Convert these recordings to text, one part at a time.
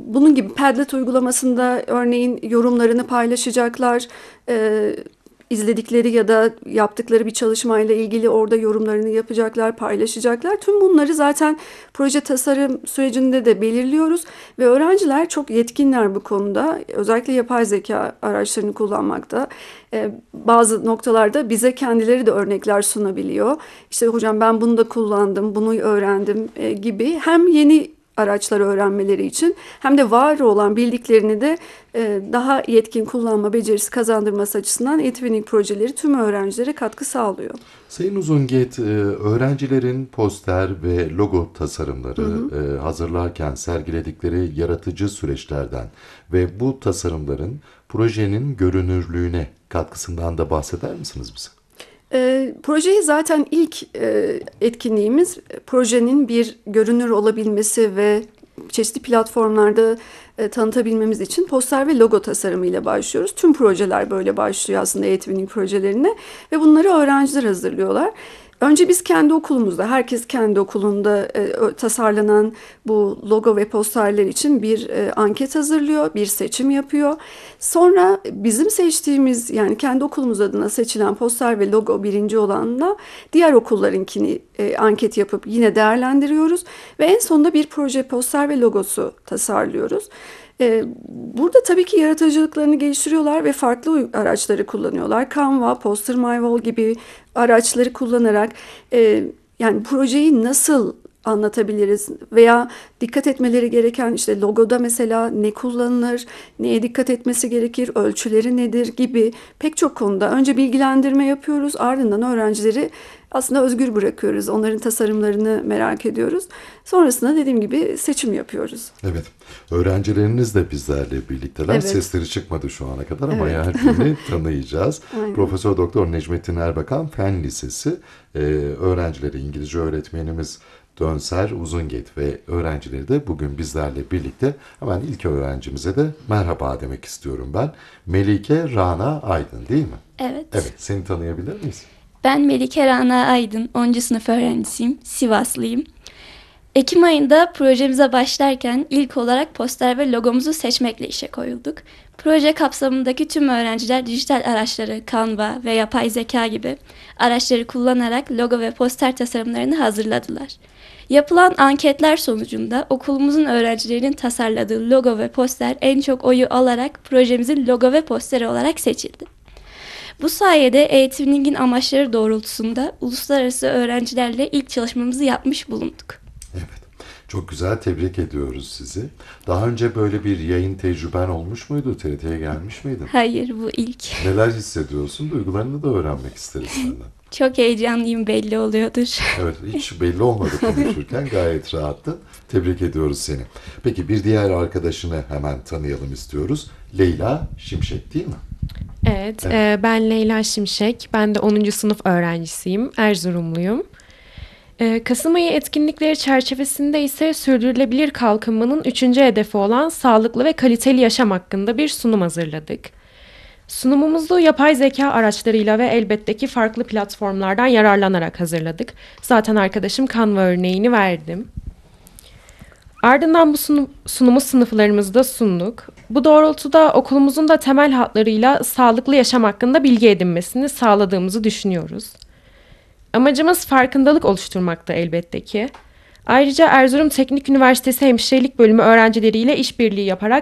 Bunun gibi Padlet uygulamasında örneğin yorumlarını paylaşacaklar. İzledikleri ya da yaptıkları bir çalışmayla ilgili orada yorumlarını yapacaklar, paylaşacaklar. Tüm bunları zaten proje tasarım sürecinde de belirliyoruz ve öğrenciler çok yetkinler bu konuda. Özellikle yapay zeka araçlarını kullanmakta. Bazı noktalarda bize kendileri de örnekler sunabiliyor. İşte hocam ben bunu da kullandım, bunu öğrendim gibi hem yeni araçları öğrenmeleri için hem de var olan bildiklerini de daha yetkin kullanma becerisi kazandırması açısından eTwinning projeleri tüm öğrencilere katkı sağlıyor. Sayın Uzunget, öğrencilerin poster ve logo tasarımları hazırlarken sergiledikleri yaratıcı süreçlerden ve bu tasarımların projenin görünürlüğüne katkısından da bahseder misiniz bize? Projeyi zaten ilk etkinliğimiz projenin bir görünür olabilmesi ve çeşitli platformlarda tanıtabilmemiz için poster ve logo tasarımıyla başlıyoruz. Tüm projeler böyle başlıyor aslında eTwinning projelerine ve bunları öğrenciler hazırlıyorlar. Önce biz kendi okulumuzda, herkes kendi okulunda tasarlanan bu logo ve posterler için bir anket hazırlıyor, bir seçim yapıyor. Sonra bizim seçtiğimiz, yani kendi okulumuz adına seçilen poster ve logo birinci olanla diğer okullarınkini anket yapıp yine değerlendiriyoruz. Ve en sonunda bir proje poster ve logosu tasarlıyoruz. Burada tabii ki yaratıcılıklarını geliştiriyorlar ve farklı araçları kullanıyorlar. Canva, Poster My Wall gibi araçları kullanarak yani projeyi nasıl anlatabiliriz veya dikkat etmeleri gereken işte logoda mesela ne kullanılır, neye dikkat etmesi gerekir, ölçüleri nedir gibi pek çok konuda önce bilgilendirme yapıyoruz, ardından öğrencileri aslında özgür bırakıyoruz. Onların tasarımlarını merak ediyoruz. Sonrasında dediğim gibi seçim yapıyoruz. Evet, öğrencileriniz de bizlerle birlikteler. Evet. Sesleri çıkmadı şu ana kadar ama Evet. her birini tanıyacağız. Aynen. Profesör Doktor Necmettin Erbakan Fen Lisesi öğrencileri, İngilizce öğretmenimiz Dönser Uzunget ve öğrencileri de bugün bizlerle birlikte. Hemen ilk öğrencimize de merhaba demek istiyorum ben. Melike Rana Aydın değil mi? Evet. Evet, seni tanıyabilir miyiz? Ben Melike Rana Aydın, 10. sınıf öğrencisiyim, Sivaslıyım. Ekim ayında projemize başlarken ilk olarak poster ve logomuzu seçmekle işe koyulduk. Proje kapsamındaki tüm öğrenciler dijital araçları, Canva ve yapay zeka gibi araçları kullanarak logo ve poster tasarımlarını hazırladılar. Yapılan anketler sonucunda okulumuzun öğrencilerinin tasarladığı logo ve poster en çok oyu alarak projemizin logo ve posteri olarak seçildi. Bu sayede eTwinning'in amaçları doğrultusunda uluslararası öğrencilerle ilk çalışmamızı yapmış bulunduk. Evet, çok güzel, tebrik ediyoruz sizi. Daha önce böyle bir yayın tecrüben olmuş muydu? TRT'ye gelmiş miydin? Hayır, bu ilk. Neler hissediyorsun? Duygularını da öğrenmek isteriz senden. Çok heyecanlıyım, belli oluyordur. Evet, hiç belli olmadı konuşurken, gayet rahattın. Tebrik ediyoruz seni. Peki bir diğer arkadaşını hemen tanıyalım istiyoruz. Leyla Şimşek değil mi? Evet, ben Leyla Şimşek. Ben de 10. sınıf öğrencisiyim. Erzurumluyum. Kasım ayı etkinlikleri çerçevesinde ise sürdürülebilir kalkınmanın 3. hedefi olan sağlıklı ve kaliteli yaşam hakkında bir sunum hazırladık. Sunumumuzu yapay zeka araçlarıyla ve elbette ki farklı platformlardan yararlanarak hazırladık. Zaten arkadaşım Canva örneğini verdim. Ardından bu sunumu sınıflarımızda sunduk. Bu doğrultuda okulumuzun da temel hatlarıyla sağlıklı yaşam hakkında bilgi edinmesini sağladığımızı düşünüyoruz. Amacımız farkındalık oluşturmakta elbette ki. Ayrıca Erzurum Teknik Üniversitesi Hemşirelik Bölümü öğrencileriyle işbirliği yaparak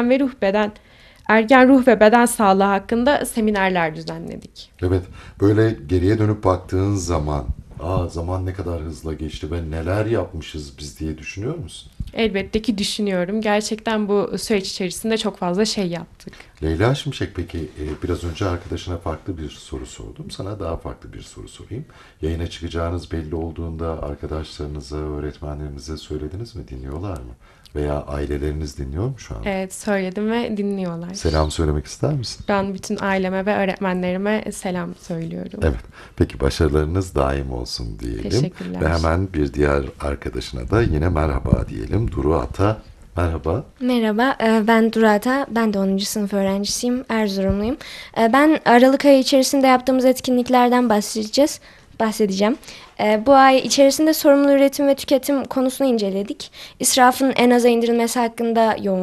ergen ruh ve beden sağlığı hakkında seminerler düzenledik. Evet, böyle geriye dönüp baktığın zaman, zaman ne kadar hızla geçti ve neler yapmışız biz diye düşünüyor musun? Elbette ki düşünüyorum. Gerçekten bu süreç içerisinde çok fazla şey yaptık. Leyla Şimşek, peki biraz önce arkadaşına farklı bir soru sordum. Sana daha farklı bir soru sorayım. Yayına çıkacağınız belli olduğunda arkadaşlarınıza, öğretmenlerinize söylediniz mi? Dinliyorlar mı? Veya aileleriniz dinliyor mu şu an? Evet, söyledim ve dinliyorlar. Selam söylemek ister misin? Ben bütün aileme ve öğretmenlerime selam söylüyorum. Evet. Peki başarılarınız daim olsun diyelim. Teşekkürler. Ve hemen bir diğer arkadaşına da yine merhaba diyelim. Duru Ata. Merhaba. Merhaba, ben Duru Ata. Ben de 10. sınıf öğrencisiyim, Erzurumluyum. Ben Aralık ayı içerisinde yaptığımız etkinliklerden bahsedeceğim. Bu ay içerisinde sorumlu üretim ve tüketim konusunu inceledik. İsrafın en aza indirilmesi hakkında yoğun